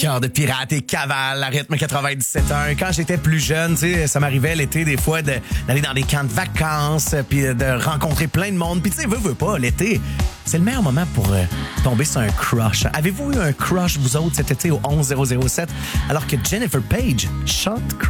Cœur de pirate et cavale à rythme 97.1. Quand j'étais plus jeune, tu sais, ça m'arrivait l'été des fois d'aller dans des camps de vacances puis de rencontrer plein de monde. Puis tu sais, veux pas, l'été, c'est le meilleur moment pour tomber sur un crush. Avez-vous eu un crush, vous autres, cet été au 11007, alors que Jennifer Page chante